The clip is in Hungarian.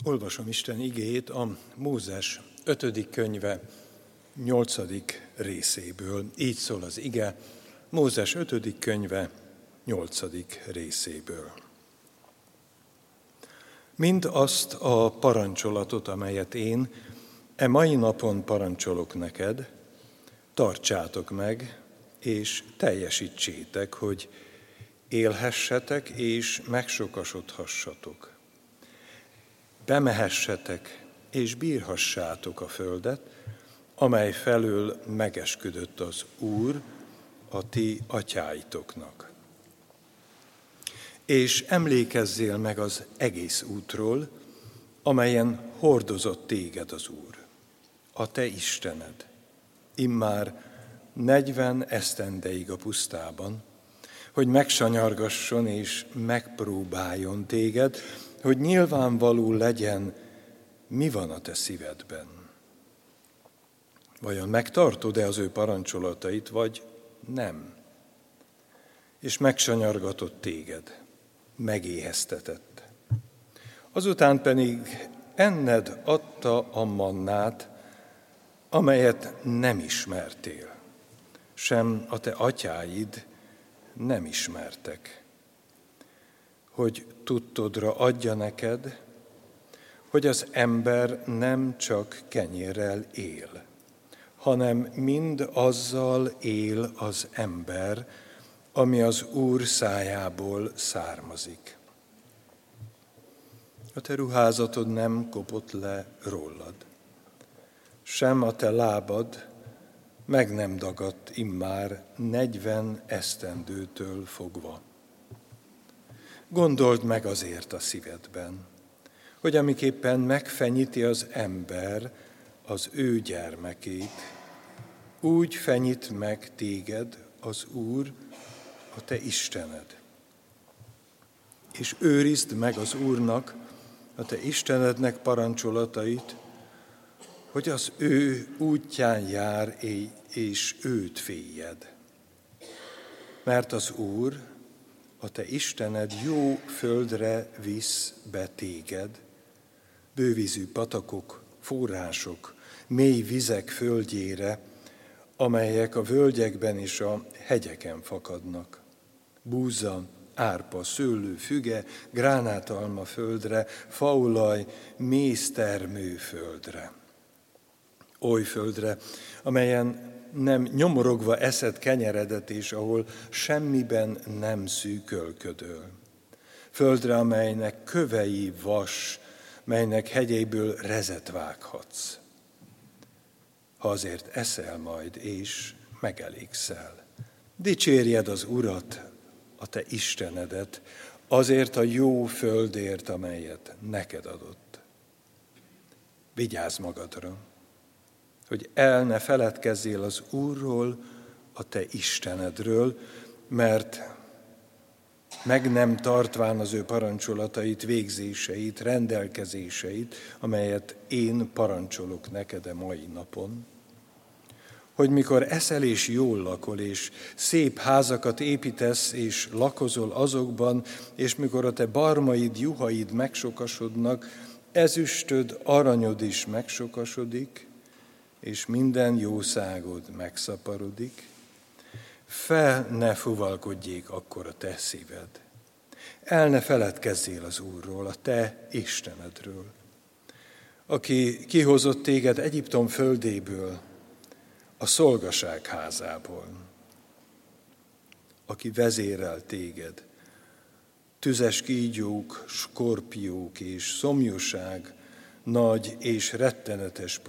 Olvasom Isten igéjét a Mózes 5. könyve 8. részéből. Így szól az ige, Mózes 5. könyve 8. részéből. Mind azt a parancsolatot, amelyet én mai napon parancsolok neked, tartsátok meg, és teljesítsétek, hogy élhessetek és megsokasodhassatok. Bemehessetek és bírhassátok a földet, amely felől megesküdött az Úr a ti atyáitoknak. És emlékezzél meg az egész útról, amelyen hordozott téged az Úr, a te Istened, immár 40 esztendeig a pusztában, hogy megsanyargasson és megpróbáljon téged, hogy nyilvánvaló legyen, mi van a te szívedben. Vajon megtartod-e az ő parancsolatait, vagy nem? És megsanyargatott téged, megéheztetett. Azután pedig enned adta a mannát, amelyet nem ismertél, sem a te atyáid nem ismertek, hogy tudtodra adja neked, hogy az ember nem csak kenyérrel él, hanem mind azzal él az ember, ami az Úr szájából származik. A te ruházatod nem kopott le rólad, sem a te lábad meg nem dagadt immár 40 esztendőtől fogva. Gondold meg azért a szívedben, hogy amiképpen megfenyíti az ember az ő gyermekét, úgy fenyít meg téged az Úr, a te Istened. És őrizd meg az Úrnak, a te Istenednek parancsolatait, hogy az ő útján jár és őt féljed. Mert az Úr, a te Istened jó földre visz be téged, bővízű patakok, források, mély vizek földjére, amelyek a völgyekben és a hegyeken fakadnak. Búza, árpa, szőlő, füge, gránátalma földre, faolaj, méztermő földre. Oly földre, amelyen nem nyomorogva eszed kenyeredet, és ahol semmiben nem szűkölködöl. Földre, amelynek kövei vas, melynek hegyeiből rezet vághatsz. Ha azért eszel majd, és megelégszel. Dicsérjed az Urat, a te Istenedet, azért a jó földért, amelyet neked adott. Vigyázz magadra, hogy el ne feledkezzél az Úrról, a te Istenedről, mert meg nem tartván az ő parancsolatait, végzéseit, rendelkezéseit, amelyet én parancsolok neked a mai napon, hogy mikor eszel és jól lakol, és szép házakat építesz, és lakozol azokban, és mikor a te barmaid, juhaid megsokasodnak, ezüstöd, aranyod is megsokasodik, és minden jószágod megszaporodik, fel ne fuvalkodjék akkor a te szíved. El ne feledkezzél az Úrról, a te Istenedről, aki kihozott téged Egyiptom földéből, a szolgaság házából, aki vezérel téged, tüzes kígyók, skorpiók és szomjúság, nagy és rettenetes